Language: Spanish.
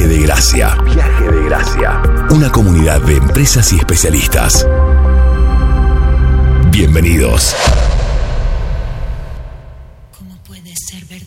Viaje de Gracia. Viaje de Gracia. Una comunidad de empresas y especialistas. Bienvenidos.